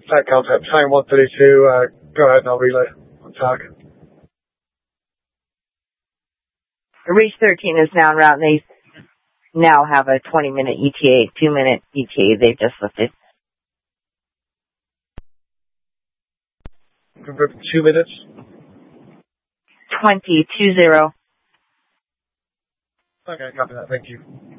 Flight contact, time 132, go ahead and I'll relay on target. Reach 13 is now en route, and they now have a 20-minute ETA, 2-minute ETA they've just lifted. 2 minutes. 20. Okay, copy that, thank you.